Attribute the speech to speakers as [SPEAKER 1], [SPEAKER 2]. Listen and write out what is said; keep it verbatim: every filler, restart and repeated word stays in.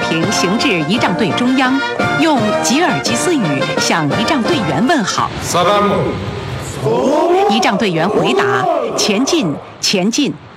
[SPEAKER 1] 平行至仪仗队中央，用吉尔吉斯语向仪仗队员问好。仪仗队员回答：前进，前进。